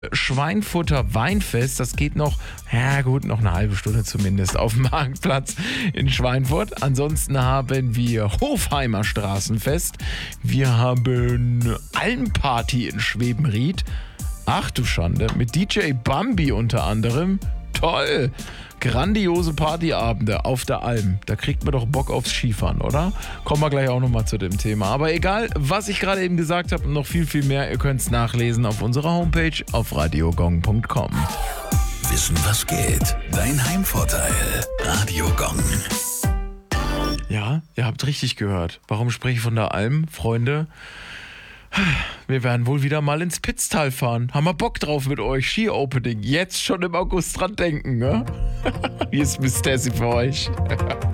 Schweinfurter Weinfest, das geht noch, ja gut, noch eine halbe Stunde zumindest auf dem Marktplatz in Schweinfurt. Ansonsten haben wir Hofheimer Straßenfest, wir haben Almparty in Schwebenried, ach du Schande, mit DJ Bambi unter anderem, toll, grandiose Partyabende auf der Alm, da kriegt man doch Bock aufs Skifahren, oder? Kommen wir gleich auch nochmal zu dem Thema. Aber egal, was ich gerade eben gesagt habe und noch viel, viel mehr, ihr könnt es nachlesen auf unserer Homepage auf radiogong.com. Wissen, was geht? Dein Heimvorteil. Radio Gong. Ja, ihr habt richtig gehört. Warum spreche ich von der Alm, Freunde? Wir werden wohl wieder mal ins Pitztal fahren. Haben wir Bock drauf mit euch? Ski-Opening. Jetzt schon im August dran denken, ne? Hier ist Miss Tessie für euch.